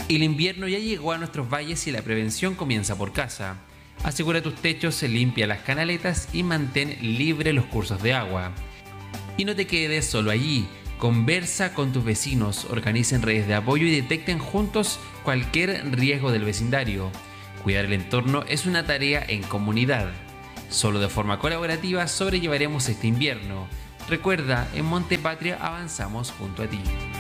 El invierno ya llegó a nuestros valles y la prevención comienza por casa. Asegura tus techos, limpia las canaletas y mantén libre los cursos de agua. Y no te quedes solo allí. Conversa con tus vecinos, organicen redes de apoyo y detecten juntos cualquier riesgo del vecindario. Cuidar el entorno es una tarea en comunidad. Solo de forma colaborativa sobrellevaremos este invierno. Recuerda, en Monte Patria avanzamos junto a ti.